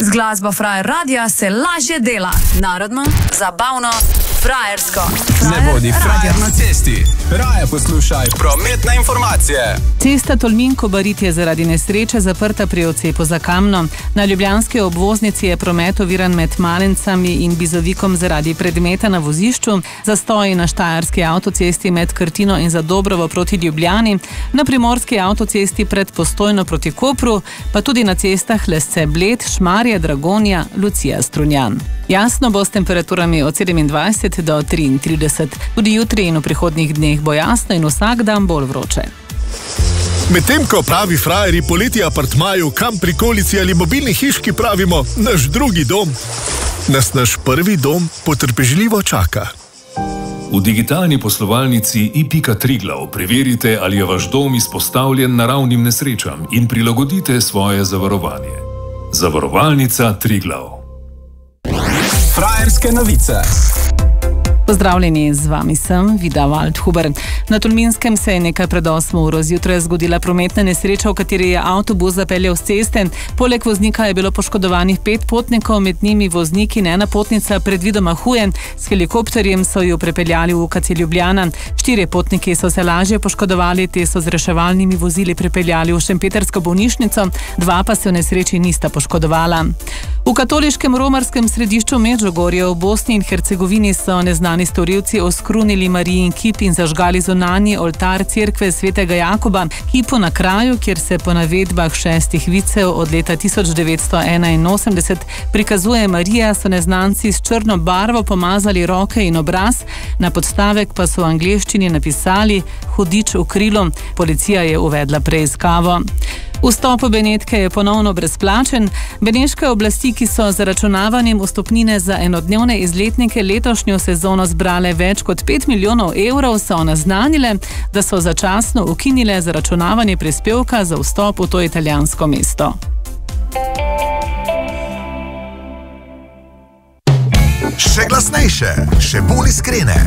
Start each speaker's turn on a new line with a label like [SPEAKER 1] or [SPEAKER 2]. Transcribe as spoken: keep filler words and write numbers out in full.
[SPEAKER 1] Z glasbo Frajer Radia se lažje dela. Narodno, zabavno, frajersko. Frajer
[SPEAKER 2] ne bodi frajer na cesti. Raje poslušaj prometne informacije.
[SPEAKER 3] Cesta Tolmin-Kobarid je zaradi nesreče zaprta pri odcepu za Kamno. Na ljubljanski obvoznici je promet oviran med Malencami in Bizovikom zaradi predmeta na vozišču, zastoji na štajerski avtocesti med Krtino in Zadobrovo proti Ljubljani, na primorski avtocesti pred Postojno proti Kopru, pa tudi na cestah Lesce-Bled, Šmarje, Dragonja, Lucija, Strunjan. Jasno bo s temperaturami od sedemindvajset do triintrideset. Tudi jutri in v prihodnjih dneh bo jasno in vsak dan bolj vroče.
[SPEAKER 4] Medtem ko pravi frajerji poleti apartmaju, kam prikolici ali mobilni hiški pravimo naš drugi dom, nas naš prvi dom potrpežljivo čaka.
[SPEAKER 5] V digitalni poslovalnici i pika Triglav preverite, ali je vaš dom izpostavljen naravnim nesrečam in prilagodite svoje zavarovanje. Zavarovalnica Triglav.
[SPEAKER 2] Frajerske novice.
[SPEAKER 3] Pozdravljeni, z vami sem Vida Waldhuber. Na Tolminskem se je nekaj pred osmo uro zjutraj zgodila prometna nesreča, v kateri je avtobus zapeljal s ceste. Poleg voznika je bilo poškodovanih pet potnikov, med njimi voznik in ena potnica predvidoma huje. S helikopterjem so ju prepeljali v U K C Ljubljana. Štirje potniki so se lažje poškodovali, te so z reševalnimi vozili prepeljali v šempetrsko bolnišnico, dva pa se v nesreči nista poškodovala. V katoliškem romarskem središču Medžugorje v Bosni in Hercegovini so neznani storilci oskrunili Marijin kip in zažgali zunanji oltar cerkve svetega Jakoba. Kipu na kraju, kjer se po navedbah šestih vicev od leta tisoč devetsto enainosemdeset prikazuje Marija, so neznanci s črno barvo pomazali roke in obraz, na podstavek pa so v angleščini napisali hudič v krilu. Policija je uvedla preiskavo. Vstop v Benetke je ponovno brezplačen. Beneške oblasti, ki so z zaračunavanjem vstopnine za enodnevne izletnike letošnjo sezono zbrale več kot pet milijonov evrov, so naznanile, da so začasno ukinile zaračunavanje prispevka za vstop v to italijansko mesto.
[SPEAKER 6] Še glasnejše, še bolj iskrene,